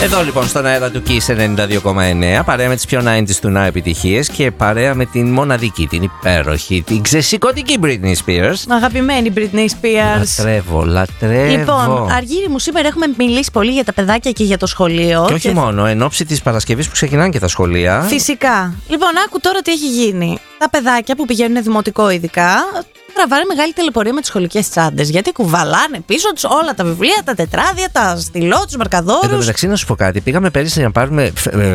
Εδώ λοιπόν στον αέρα του Kiss 92,9, παρέα με τις πιο 90's του Now επιτυχίες και παρέα με την μοναδική, την υπέροχη, την ξεσηκωτική Britney Spears. Αγαπημένη Britney Spears. Λατρεύω. Λοιπόν, Αργύρη μου, σήμερα έχουμε μιλήσει πολύ για τα παιδάκια και για το σχολείο. Και όχι μόνο, εν ώψη της Παρασκευής που ξεκινάνε και τα σχολεία. Φυσικά. Λοιπόν, άκου τώρα τι έχει γίνει. Τα παιδάκια που πηγαίνουν δημοτικό ειδικά τραβάνε μεγάλη ταλαιπωρία με τις σχολικές τσάντες. Γιατί κουβαλάνε πίσω τους όλα τα βιβλία, τα τετράδια, τα στυλό, τους μαρκαδόρους. Εν τω μεταξύ, να σου πω κάτι. Πήγαμε πέρυσι να πάρουμε.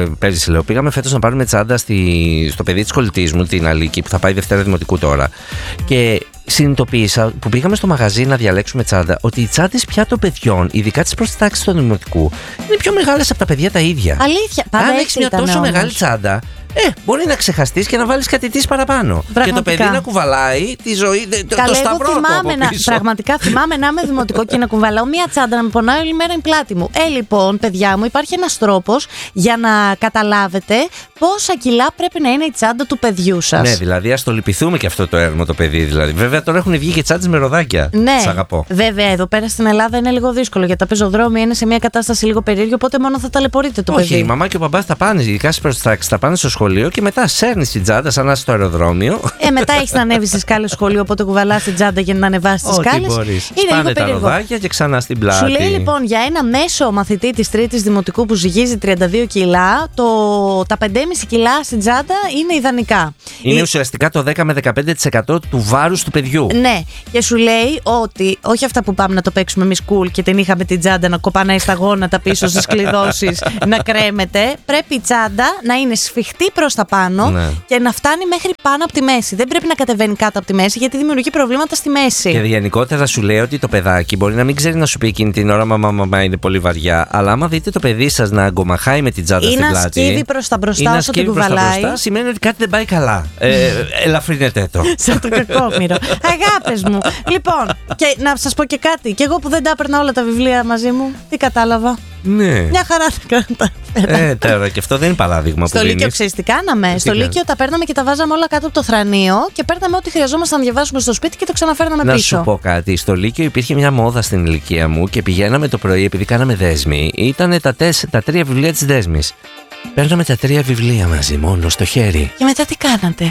Πήγαμε φέτος να πάρουμε τσάντα στο παιδί της κολλητής μου, την Αλίκη, που θα πάει Δευτέρα Δημοτικού τώρα. Και συνειδητοποίησα που πήγαμε στο μαγαζί να διαλέξουμε τσάντα ότι οι τσάντες πια των παιδιών, ειδικά της πρώτης τάξης του Δημοτικού, είναι πιο μεγάλες από τα παιδιά τα ίδια. Αλήθεια. Αν έχεις μια τόσο μεγάλη τσάντα, μπορεί να ξεχαστείς και να βάλεις κάτι της παραπάνω. Πραγματικά. Και το παιδί να κουβαλάει τη ζωή, το σταυρό από πίσω. Πραγματικά θυμάμαι να είμαι δημοτικό και να κουβαλάω μια τσάντα να με πονάει όλη μέρα η πλάτη μου. Λοιπόν, παιδιά μου, υπάρχει ένας τρόπος για να καταλάβετε πόσα κιλά πρέπει να είναι η τσάντα του παιδιού σας. Ναι, δηλαδή ας το λυπηθούμε και αυτό το έρμο το παιδί. Δηλαδή. Βέβαια τώρα έχουν βγει και τσάντες με ροδάκια. Ναι, σ' αγαπώ. βέβαια εδώ πέρα στην Ελλάδα είναι λίγο δύσκολο γιατί τα πεζοδρόμια είναι σε μια κατάσταση λίγο περίεργη, οπότε μόνο θα ταλαιπωρείτε το παιδί. Όχι, η μαμά και ο μπαμπάς θα πάνε, ειδικά στις πρώτες τάξεις, θα πάνε στο σχολείο και μετά σέρνεις την τσάντα σαν να είσαι στο αεροδρόμιο. Μετά έχεις να ανέβεις στις σκάλες σχολείο, οπότε κουβαλάς την τσάντα για να ανεβάσεις τις σκάλες. Σπάνε τα ροδάκια και ξανά στην πλάτη. Σου λέει λοιπόν για ένα μέσο μαθητή της Τρίτης Δημοτικού που ζυγίζει 32 κιλά, τα 5,5 κιλά στην τσάντα είναι ιδανικά. Είναι ουσιαστικά το 10 με 15% του βάρους του παιδιού. Ναι, και σου λέει ότι όχι αυτά που πάμε να το παίξουμε εμείς cool και την είχαμε την τσάντα να κοπανάει στα γόνατα πίσω στις κλειδώσεις, να κρέμεται. Πρέπει η τσάντα να είναι σφιχτή προς τα πάνω, ναι, και να φτάνει μέχρι πάνω από τη μέση. Δεν πρέπει να κατεβαίνει κάτω από τη μέση γιατί δημιουργεί προβλήματα στη μέση. Και γενικότερα σου λέει ότι το παιδάκι μπορεί να μην ξέρει να σου πει εκείνη την ώρα μαμά είναι πολύ βαριά, αλλά άμα δείτε το παιδί σας να αγκομαχάει με την τσάντα στην πλάτη, ή να σκύβει προς τα μπροστά όσο την κουβαλάει, σημαίνει ότι κάτι δεν πάει καλά. Ελαφρύνετε το. Σαν το κακόμοιρο. Αγάπες μου. Λοιπόν, και να σας πω και κάτι. Και εγώ που δεν τα έπαιρνα όλα τα βιβλία μαζί μου, τι κατάλαβα? Ναι. Μια χαρά τα κατάφερα. Τώρα και αυτό δεν είναι παράδειγμα στο που δίνεις. Λύκειο ξέρεις τι κάναμε? Στο Λύκειο τα παίρναμε και τα βάζαμε όλα κάτω από το θρανείο και παίρναμε ό,τι χρειαζόμασταν να διαβάσουμε στο σπίτι και το ξαναφέρναμε πίσω. Να σου πω κάτι. Στο Λύκειο υπήρχε μια μόδα στην ηλικία μου και πηγαίναμε το πρωί επειδή κάναμε δέσμη. Ήταν τα 3 βιβλία της δέσμης. Παίρναμε τα 3 βιβλία μαζί μόνο στο χέρι. Και μετά τι κάνατε?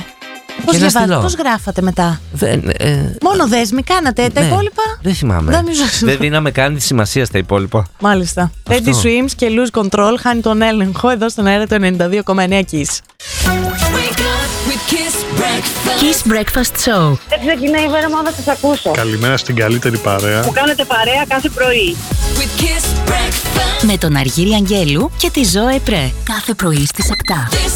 Πώς γράφατε μετά? Μόνο δέσμη κάνατε, τα υπόλοιπα? Δεν θυμάμαι. Δεν δίναμε καν τη σημασία στα υπόλοιπα. Μάλιστα. Teddy Swims και Lose Control χάνει τον έλεγχο εδώ στον αέρα του 92,9 Kiss. Kiss Breakfast Show. Δεν ξεκινάει η μέρα μου θα σας ακούσω. Καλημέρα στην καλύτερη παρέα που κάνετε παρέα κάθε πρωί. Με τον Αργύρη Αγγέλου και τη Ζωέ Πρέ. Κάθε πρωί στις 7.